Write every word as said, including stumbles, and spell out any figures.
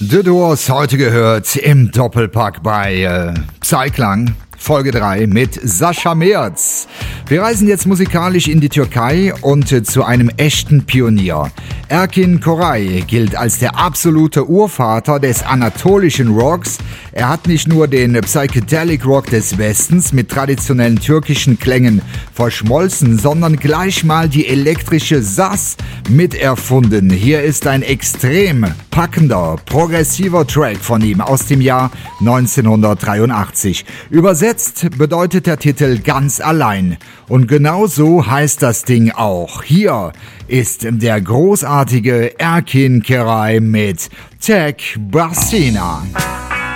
The Doors heute gehört im Doppelpack bei äh, Psyklang. Folge drei mit Sascha Merz. Wir reisen jetzt musikalisch in die Türkei und äh, zu einem echten Pionier. Erkin Koray gilt als der absolute Urvater des anatolischen Rocks. Er hat nicht nur den Psychedelic Rock des Westens mit traditionellen türkischen Klängen verschmolzen, sondern gleich mal die elektrische Saz miterfunden. Hier ist ein extrem packender, progressiver Track von ihm aus dem Jahr neunzehnhundertdreiundachtzig. Übersetzt bedeutet der Titel ganz allein. Und genau so heißt das Ding auch. Hier ist der großartige Erkin Koray mit Tek Başına.